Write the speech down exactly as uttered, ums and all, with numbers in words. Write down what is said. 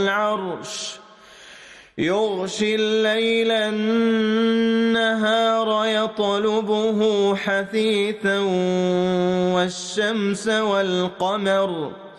العرش يغشي الليل النهار يطلبه حثيثا والشمس والقمر